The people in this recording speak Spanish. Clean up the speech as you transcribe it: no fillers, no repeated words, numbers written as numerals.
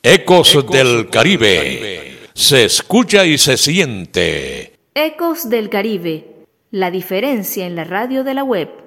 Ecos del Caribe. Se escucha y se siente. Ecos del Caribe. La diferencia en la radio de la web.